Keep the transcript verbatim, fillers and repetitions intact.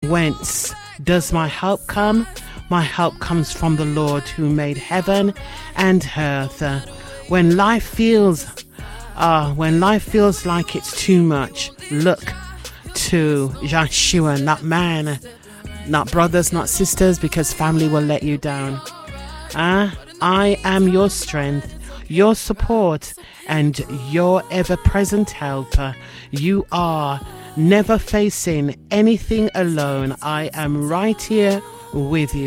Whence does my help come? My help comes from the Lord who made heaven and earth. Uh, when life feels, uh, when life feels like it's too much, look to Yeshua, not man, not brothers, not sisters, because family will let you down. Uh, I am your strength, your support, and your ever-present helper. You are never facing anything alone. I am right here with you.